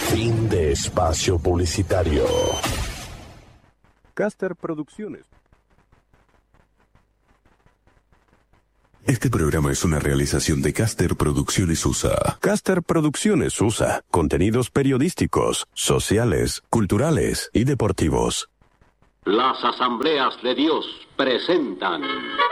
Fin de espacio publicitario. Caster Producciones. Este programa es una realización de Caster Producciones USA. Caster Producciones USA. Contenidos periodísticos, sociales, culturales y deportivos. Las Asambleas de Dios presentan